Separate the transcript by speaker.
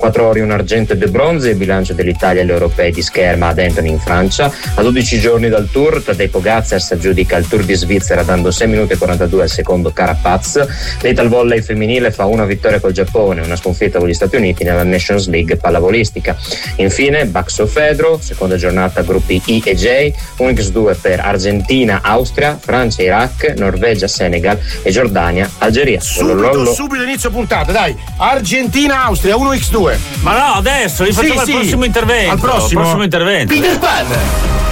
Speaker 1: 4 ori, un argento e 2 bronzi, il bilancio dell'Italia agli europei di scherma ad Antony in Francia. A 12 giorni dal Tour, Tadej Pogacar si aggiudica il Tour di Svizzera dando 6 minuti e 42 al secondo Carapaz. L'Ital Volley femminile fa una vittoria col Giappone, una sconfitta con gli Stati Uniti nella Nations League pallavolistica. Infine Baxo Fedro, seconda giornata gruppi I e J, 1x2 per Argentina, Austria, Francia, Iraq, Norvegia, Senegal e Giordania, Algeria.
Speaker 2: Subito inizio puntata, dai. Argentina, Austria, 1x2.
Speaker 3: Ma no, adesso li facciamo al prossimo intervento.
Speaker 2: Al prossimo
Speaker 3: intervento.
Speaker 2: Peter Pan.